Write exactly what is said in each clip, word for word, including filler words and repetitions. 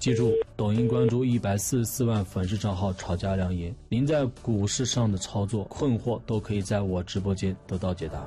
记住，抖音关注一百四十四万粉丝账号炒家良言，您在股市上的操作困惑都可以在我直播间得到解答。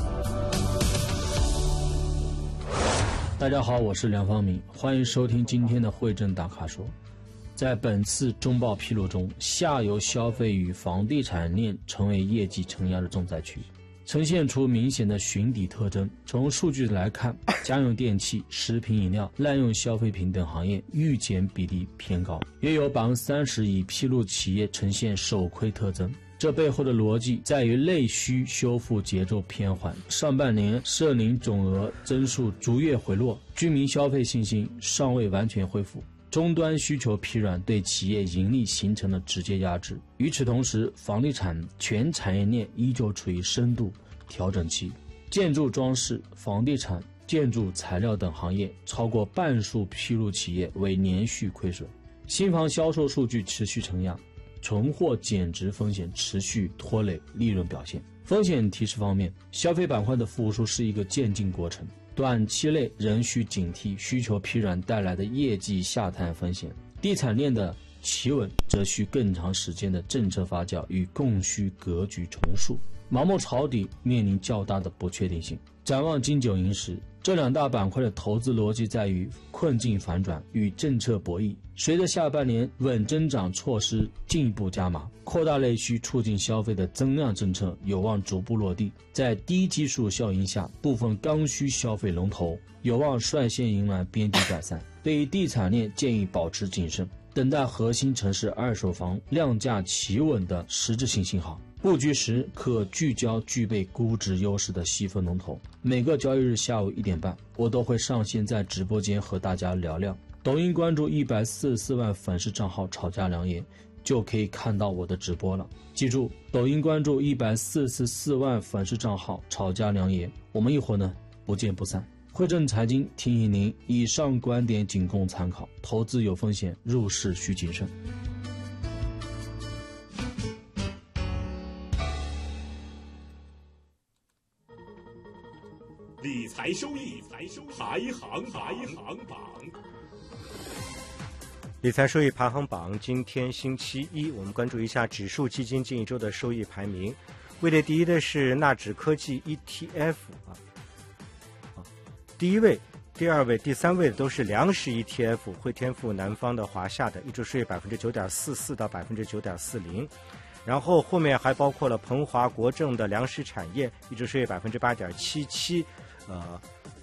大家好，我是梁方明，欢迎收听今天的汇证大咖说。在本次中报披露中，下游消费与房地产链成为业绩承压的重灾区，呈现出明显的寻底特征。从数据来看，家用电器、食品饮料、滥用消费品等行业预减比例偏高，约有 百分之三十 已披露企业呈现首亏特征。这背后的逻辑在于内需修复节奏偏缓，上半年社零总额增速逐月回落，居民消费信心尚未完全恢复，终端需求疲软对企业盈利形成了直接压制。与此同时，房地产全产业链依旧处于深度调整期，建筑装饰、房地产、建筑材料等行业超过半数披露企业为连续亏损，新房销售数据持续承压，存货减值风险持续拖累利润表现。风险提示方面，消费板块的复苏是一个渐进过程，短期内仍需警惕需求疲软带来的业绩下探风险，地产链的企稳则需更长时间的政策发酵与供需格局重塑，盲目抄底面临较大的不确定性。展望金九银十，这两大板块的投资逻辑在于困境反转与政策博弈。随着下半年稳增长措施进一步加码，扩大内需促进消费的增量政策有望逐步落地。在低基数效应下，部分刚需消费龙头有望率先迎来边际改善。对于地产链建议保持谨慎，等待核心城市二手房量价企稳的实质性信号。布局时可聚焦具备估值优势的细分龙头。每个交易日下午一点半，我都会上线在直播间和大家聊聊。抖音关注一百四十四万粉丝账号炒家良言，就可以看到我的直播了。记住，抖音关注一百四十四万粉丝账号炒家良言，我们一会儿呢不见不散。汇证财经提醒您，以上观点仅供参考，投资有风险，入市需谨慎。 理财收益排行排行榜， 理财收益排行榜，今天星期一，我们关注一下指数基金近一周的收益排名。位列第一的是纳指科技 E T F 啊，第一位、第二位、第三位都是粮食 E T F， 汇添富南方的华夏的，一周收益百分之九点四四到百分之九点四零。然后后面还包括了鹏华国政的粮食产业，一周收益百分之八点七七。呃，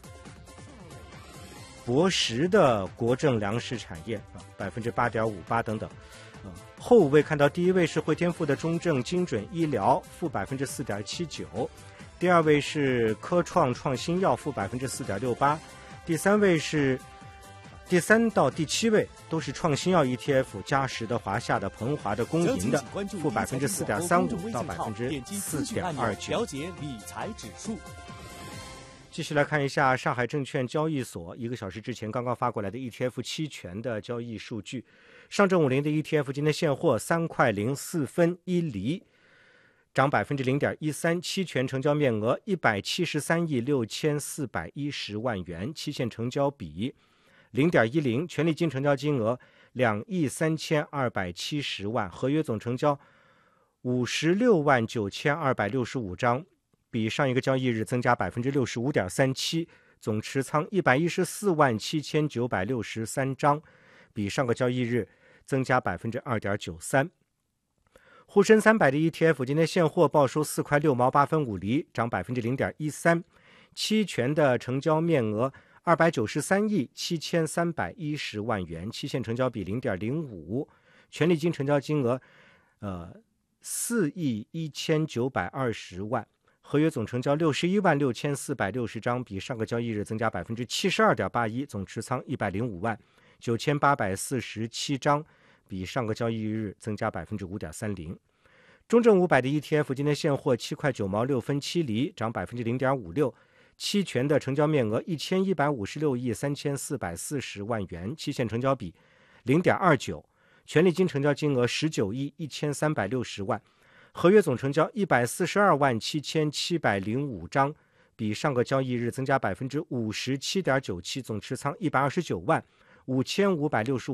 博时的国政粮食产业啊，百分之八点五八等等。呃，后五位看到第一位是汇添富的中证精准医疗，负百分之四点七九；第二位是科创创新药，负百分之四点六八；第三位是第三到第七位都是创新药 E T F， 嘉实的、华夏的、鹏华的、公银的，负百分之四点三五到百分之四点二九。 了解理财指数。 继续来看一下上海证券交易所一个小时之前刚刚发过来的 E T F 期权的交易数据。上证五零的 E T F 今天现货三块零四分一厘，涨百分之零点一三，期权成交面额一百七十三亿六千四百一十万元，期限成交比零点一零，权利金成交金额两亿三千二百七十万，合约总成交五十六万九千二百六十五张。比上一个交易日增加百分之六十五点三七，总持仓一百一十四万七千九百六十三张，比上个交易日增加百分之二点九三。沪深三百的 E T F 今天现货报收四块六毛八分五厘，涨百分之零点一三，期权的成交面额二百九十三亿七千三百一十万元，期限成交比零点零五，权利金成交金额呃四亿一千九百二十万。合约总成交六十一万六千四百六十张，比上个交易日增加百分之七十二点八一，总持仓一百零五万九千八百四十七张，比上个交易日增加百分之五点三零。中证五百的 E T F 今天现货七块九毛六分七厘，涨百分之零点五六，期权的成交面额一千一百五十六亿三千四百四十万元，期限成交比零点二九，权利金成交金额十九亿一千三百六十万。合约总成交一百四十二万七千七百零五张，比上个交易日增加百分之五十七点九七，总持仓一百二十九万五千五百六十五。